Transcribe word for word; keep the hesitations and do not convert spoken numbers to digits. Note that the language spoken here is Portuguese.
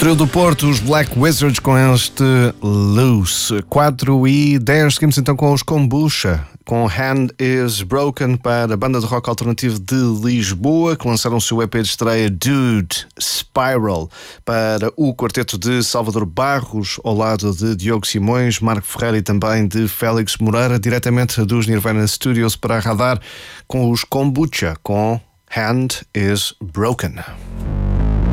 Estoril do Porto, os Black Wizards com este Loose. quatro e dez, seguimos então com os Kombucha, com Hand Is Broken, para a banda de rock alternativo de Lisboa, que lançaram o seu E P de estreia Dude Spiral, para o quarteto de Salvador Barros, ao lado de Diogo Simões, Marco Ferreira e também de Félix Moreira, diretamente dos Nirvana Studios para a Radar, com os Kombucha, com Hand Is Broken.